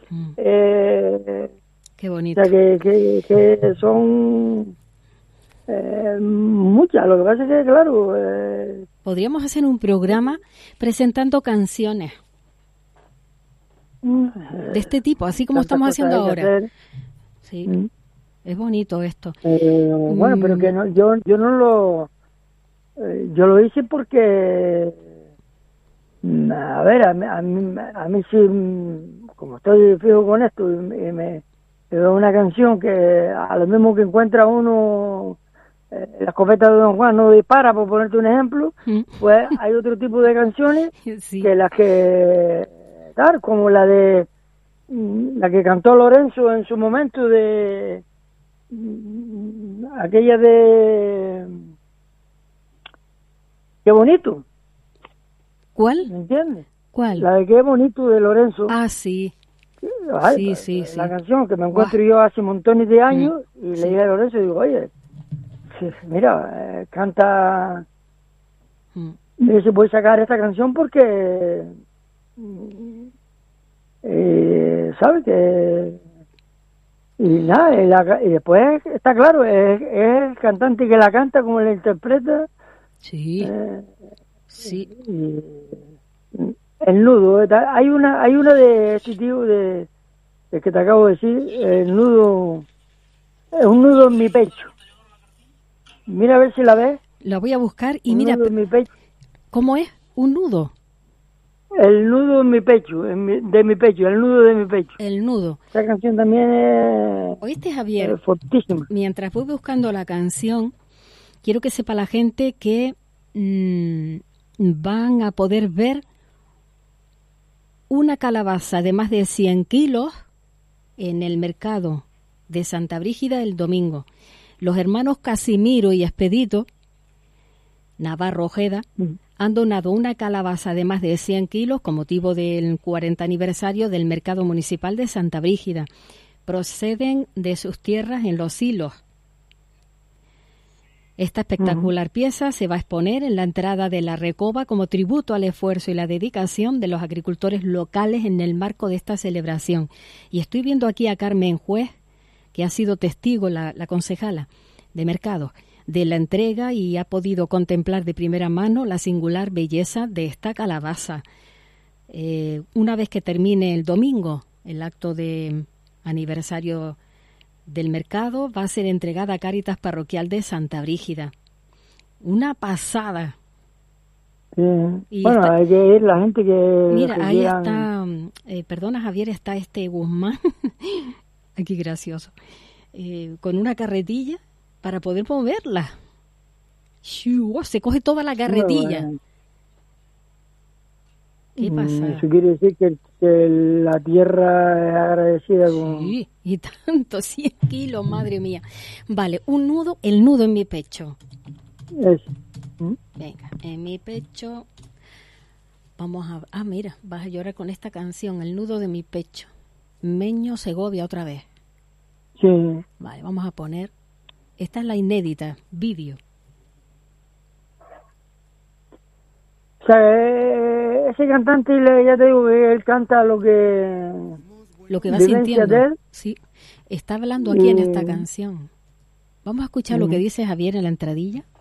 Qué bonito. O sea, que son muchas. Lo que pasa es que, claro... Podríamos hacer un programa presentando canciones de este tipo, así como estamos haciendo ahora. Sí, es bonito esto. Bueno, pero que no, yo no lo... yo lo hice porque... a ver, a mí sí, como estoy fijo con esto, y me veo una canción que a lo mismo que encuentra uno la escopeta de Don Juan no dispara, por ponerte un ejemplo, pues hay otro tipo de canciones sí. que las que, claro, como la que cantó Lorenzo en su momento, de aquella de Qué bonito. ¿Cuál? ¿Me entiendes? ¿Cuál? La de Qué bonito, de Lorenzo. Ah, sí. Ay, Sí. La canción que me encuentro yo hace montones de años, y le dije a Lorenzo y digo, oye, mira, canta, mira, se puede sacar esta canción porque, ¿sabes? Que, y nada, y después está claro, es el cantante que la canta como la interpreta. Sí, sí. El nudo, hay una de este tío de que te acabo de decir, el nudo, es un nudo en mi pecho. Mira a ver si la ves. La voy a buscar y Un mira, nudo en mi pecho. ¿cómo es? Un nudo. El nudo en mi pecho, de mi pecho, el nudo de mi pecho. El nudo. Esa canción también es... ¿Oíste, Javier? Fortísima. Mientras voy buscando la canción, quiero que sepa la gente que van a poder ver una calabaza de más de 100 kilos en el mercado de Santa Brígida el domingo. Los hermanos Casimiro y Expedito Navarro Ojeda han donado una calabaza de más de 100 kilos con motivo del 40 aniversario del mercado municipal de Santa Brígida. Proceden de sus tierras en Los Silos. Esta espectacular pieza se va a exponer en la entrada de la Recoba como tributo al esfuerzo y la dedicación de los agricultores locales en el marco de esta celebración. Y estoy viendo aquí a Carmen Juez, que ha sido testigo, la concejala de mercado, de la entrega, y ha podido contemplar de primera mano la singular belleza de esta calabaza. Una vez que termine el domingo el acto de aniversario del mercado, va a ser entregada a Cáritas Parroquial de Santa Brígida. Una pasada. Sí. Y bueno, hay que ir la gente que... Mira, que ahí quieran... está, perdona Javier, está Guzmán, aquí gracioso, con una carretilla para poder moverla. Se coge toda la carretilla. Bueno, ¿Qué pasa? eso quiere decir que la tierra es agradecida con... Sí, y tanto, 100 kilos, madre mía. Vale, el nudo en mi pecho. Eso. Venga, en mi pecho. Vamos a... mira, vas a llorar con esta canción, El nudo de mi pecho. Meño Segovia otra vez. Sí. Vale, vamos a poner... Esta es la inédita, vídeo. O sea, ese cantante, ya te digo que él canta lo que va sintiendo. De él. Sí, está hablando aquí en esta canción. Vamos a escuchar lo que dice Javier en la entradilla.